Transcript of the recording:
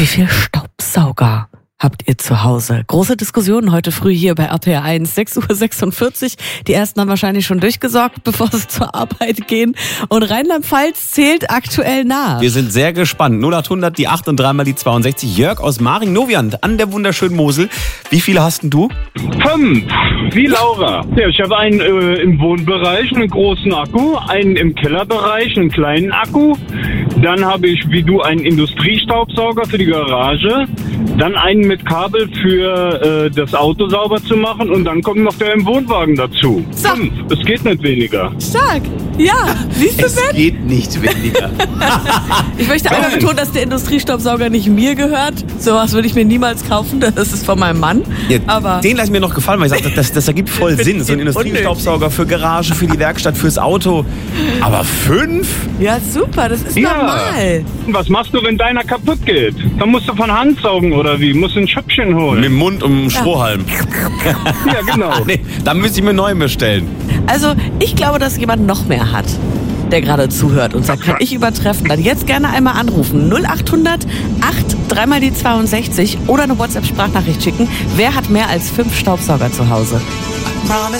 Wie viel Staubsauger habt ihr zu Hause? Große Diskussionen heute früh hier bei RPR 1, 6:46 Uhr. Die ersten haben wahrscheinlich schon durchgesorgt, bevor sie zur Arbeit gehen. Und Rheinland-Pfalz zählt aktuell nach. Wir sind sehr gespannt. 0800, die 8 und 3 mal die 62. Jörg aus Maring-Noviand an der wunderschönen Mosel. Wie viele hast denn du? 5, wie Laura. Ja, ich habe einen im Wohnbereich, einen großen Akku, einen im Kellerbereich, einen kleinen Akku. Dann habe ich, wie du, einen Industriestaubsauger für die Garage. Dann einen mit Kabel für das Auto sauber zu machen. Und dann kommt noch der im Wohnwagen dazu. So. 5, es geht nicht weniger. Stark. Ja, siehst du, Es Ben? geht nicht weniger. Ich möchte einmal betonen, dass der Industriestaubsauger nicht mir gehört. Sowas würde ich mir niemals kaufen. Das ist von meinem Mann. Ja, Aber den lasse ich mir noch gefallen, weil ich sage, das ergibt voll Sinn. So ein Industriestaubsauger für Garage, für die Werkstatt, fürs Auto. Aber 5? ja, super. Das ist normal. Was machst du, wenn deiner kaputt geht? Dann musst du von Hand saugen oder wie? Musst du ein Schöppchen holen? Mit dem Mund und dem Strohhalm. Ja, genau. Nee, da müsste ich mir neu bestellen. Also, ich glaube, dass jemand noch mehr hat, der gerade zuhört und sagt, kann ich übertreffen, dann jetzt gerne einmal anrufen. 0800 8 3 mal die 62 oder eine WhatsApp-Sprachnachricht schicken. Wer hat mehr als 5 Staubsauger zu Hause? Promise